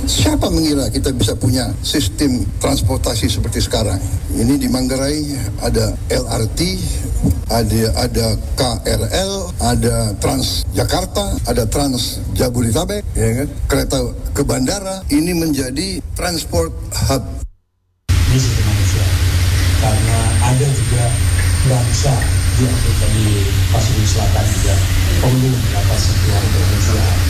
Siapa mengira kita bisa punya sistem transportasi seperti sekarang? Ini di Manggarai ada LRT, ada KRL, ada Transjakarta, ada Trans Jabodetabek, ya kan? Kereta ke bandara. Ini menjadi transport hub. Misi manusia, karena ada juga bangsa di Afrika, di Pasifik Selatan juga perlu mendapat sentuhan kemanusiaan.